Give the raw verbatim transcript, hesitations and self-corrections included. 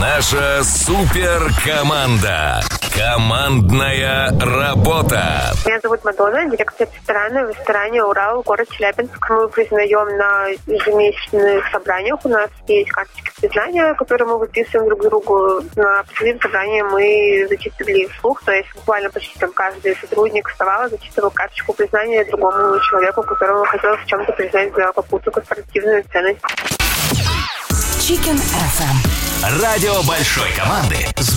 Наша суперкоманда. Командная работа. Меня зовут Мадонна, директор ресторана в ресторане «Урал», город Челябинск. Мы признаем на ежемесячных собраниях. У нас есть карточки признания, которые мы выписываем друг другу. На последнем собрании мы зачитывали вслух, то есть буквально почти там каждый сотрудник вставал, зачитывал карточку признания другому человеку, которому хотелось в чем-то признать за какую-то корпоративную ценность. Chicken эф эм. Радио большой команды.